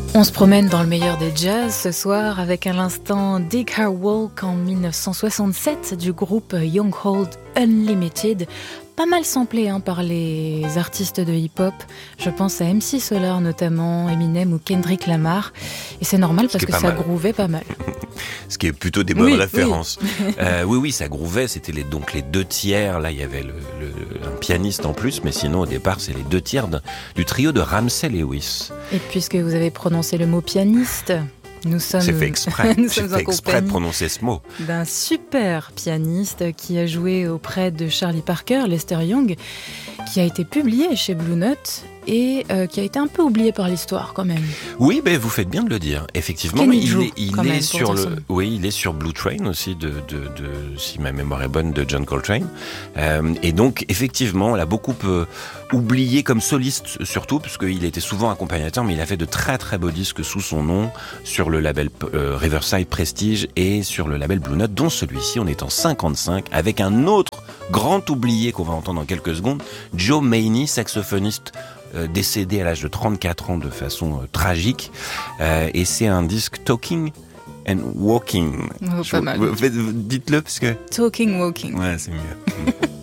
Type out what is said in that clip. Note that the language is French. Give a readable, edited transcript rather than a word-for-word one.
On se promène dans le meilleur des jazz ce soir avec à l'instant Dig Her Walk en 1967 du groupe Young Hold Unlimited. Pas mal samplé par les artistes de hip-hop. Je pense à MC Solar notamment, Eminem ou Kendrick Lamar. Et c'est normal parce que ça groovait pas mal. Ce qui est plutôt des bonnes références. Oui, ça groovait. C'était donc les deux tiers. Là, il y avait un pianiste en plus, mais sinon, au départ, c'est les deux tiers du trio de Ramsey Lewis. Et puisque vous avez prononcé le mot pianiste, c'est fait exprès. J'ai fait exprès de prononcer ce mot. D'un super pianiste qui a joué auprès de Charlie Parker, Lester Young, qui a été publié chez Blue Note et qui a été un peu oublié par l'histoire quand même. Oui, vous faites bien de le dire. Effectivement, il est sur Blue Train aussi si ma mémoire est bonne, de John Coltrane. Et donc, effectivement, on l'a beaucoup oublié comme soliste, surtout, parce qu'il était souvent accompagnateur, mais il a fait de très très beaux disques sous son nom, sur le label Riverside Prestige et sur le label Blue Note, dont celui-ci, on est en 55, avec un autre grand oublié qu'on va entendre dans quelques secondes, Joe Maney, saxophoniste décédé à l'âge de 34 ans de façon tragique. Et c'est un disque Talking and Walking. Pas mal. Dites-le parce que... Talking Walking. Ouais, c'est mieux.